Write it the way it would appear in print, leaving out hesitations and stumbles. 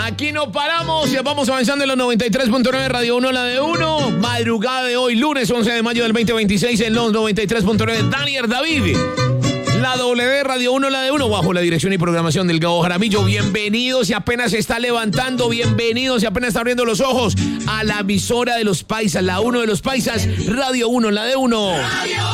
Aquí no paramos, ya vamos avanzando en los 93.9 Radio 1, la de 1. Madrugada de hoy, lunes 11 de mayo del 2026 en los 93.9. Daniel David. La W Radio 1, la de 1, bajo la dirección y programación del Gabo Jaramillo. Bienvenidos, si apenas se está levantando, bienvenidos, si apenas está abriendo los ojos a la emisora de los paisas, la 1 de los paisas, Radio 1, la de 1.